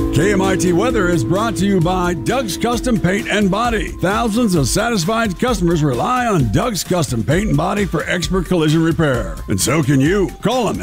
KMIT Weather is brought to you by Doug's Custom Paint and Body. Thousands of satisfied customers rely on Doug's Custom Paint and Body for expert collision repair. And so can you. Call them